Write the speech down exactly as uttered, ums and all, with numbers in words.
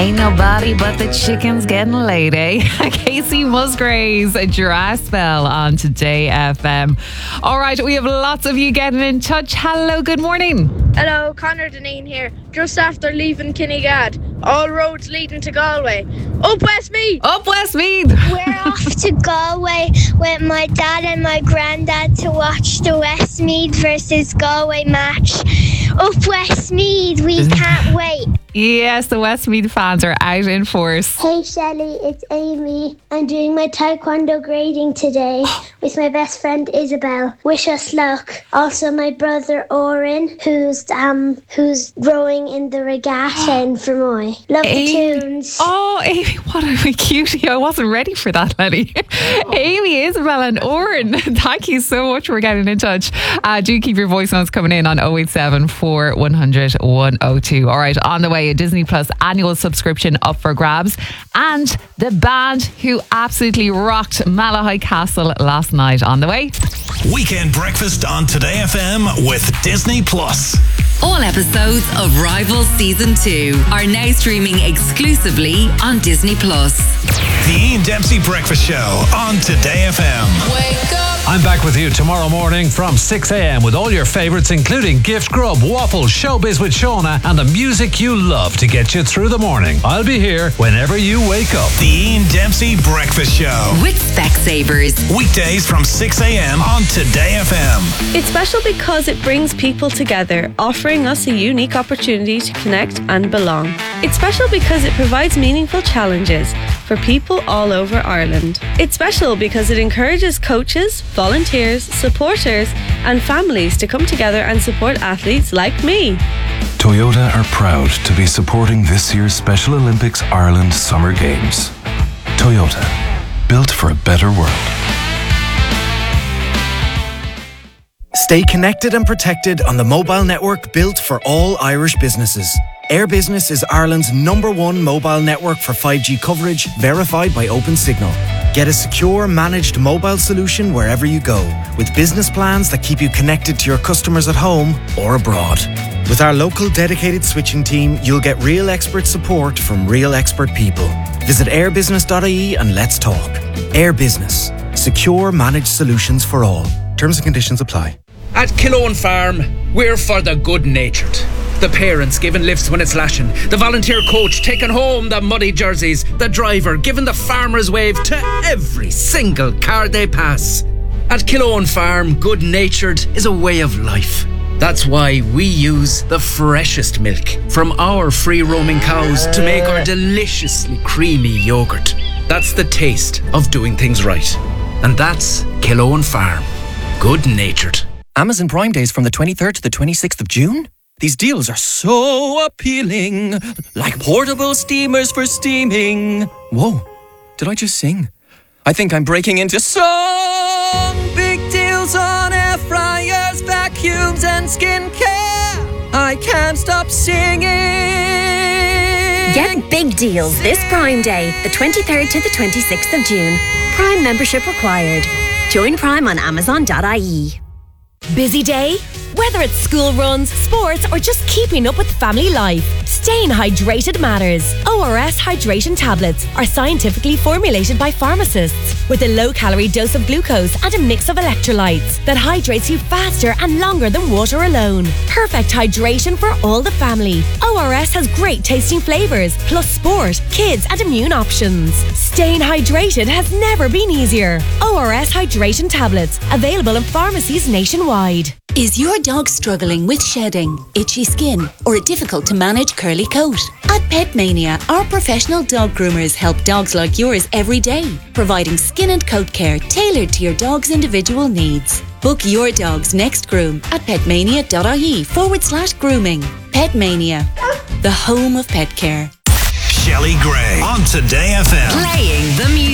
Ain't nobody but the chickens getting laid, eh? Casey Musgraves, a Giraffe Spell on Today F M. All right, we have lots of you getting in touch. Hello, good morning. Hello, Connor Deneen here. Just after leaving Kinnegad, all roads leading to Galway. Up Westmeath! Up Westmeath! We're off to Galway with my dad and my granddad to watch the Westmeath versus Galway match. Up Westmeath, we can't wait. Yes, the Westmeath fans are out in force. Hey Shelley, it's Amy. I'm doing my taekwondo grading today with my best friend Isabel. Wish us luck. Also my brother Oren, who's um who's rowing in the regatta in Fermoy. Love Amy. the tunes. Oh, Amy, what a cutie. I wasn't ready for that, Lenny. Amy, Isabel and Oren, thank you so much for getting in touch. Uh, do keep your voice notes coming in on oh eight seven, four one hundred, one oh two. All right, on the way, a Disney Plus annual subscription up for grabs, and the band who absolutely rocked Malahide Castle last night on the way. Weekend breakfast on Today F M with Disney Plus. All episodes of Rivals Season two are now streaming exclusively on Disney Plus. The Ian Dempsey Breakfast Show on Today F M. Wake up! I'm back with you tomorrow morning from six a.m. with all your favourites, including Gift Grub, Waffles, Showbiz with Shauna, and the music you love to get you through the morning. I'll be here whenever you wake up. The Ian Dempsey Breakfast Show. With Specsavers. Weekdays from six a.m. on Today F M. It's special because it brings people together, offering us a unique opportunity to connect and belong. It's special because it provides meaningful challenges for people all over Ireland. It's special because it encourages coaches, volunteers, supporters and families to come together and support athletes like me. Toyota are proud to be supporting this year's Special Olympics Ireland Summer Games. Toyota, built for a better world. Stay connected and protected on the mobile network built for all Irish businesses. Air Business is Ireland's number one mobile network for five G coverage, verified by OpenSignal. Get a secure, managed mobile solution wherever you go, with business plans that keep you connected to your customers at home or abroad. With our local dedicated switching team, you'll get real expert support from real expert people. Visit air business dot I E and let's talk. Air Business. Secure, managed solutions for all. Terms and conditions apply. At Killowen Farm, we're for the good-natured. The parents giving lifts when it's lashing. The volunteer coach taking home the muddy jerseys. The driver giving the farmer's wave to every single car they pass. At Killowen Farm, good-natured is a way of life. That's why we use the freshest milk from our free-roaming cows to make our deliciously creamy yoghurt. That's the taste of doing things right. And that's Killowen Farm. Good-natured. Amazon Prime Days from the twenty-third to the twenty-sixth of June? These deals are so appealing, like portable steamers for steaming. Whoa, did I just sing? I think I'm breaking into song. Big deals on air fryers, vacuums and skincare. I can't stop singing. Get big deals this Prime Day, the twenty-third to the twenty-sixth of June. Prime membership required. Join Prime on amazon dot I E. Busy day? Whether it's school runs, sports, or just keeping up with family life, staying hydrated matters. O R S hydration tablets are scientifically formulated by pharmacists with a low-calorie dose of glucose and a mix of electrolytes that hydrates you faster and longer than water alone. Perfect hydration for all the family. O R S has great tasting flavours, plus sport, kids, and immune options. Staying hydrated has never been easier. O R S hydration tablets, available in pharmacies nationwide. Is your dog struggling with shedding, itchy skin, or a difficult to manage curly coat? At Pet Mania, our professional dog groomers help dogs like yours every day, providing skin and coat care tailored to your dog's individual needs. Book your dog's next groom at petmania dot I E forward slash grooming. Pet Mania, the home of pet care. Shelley Gray on Today F M. Playing the music.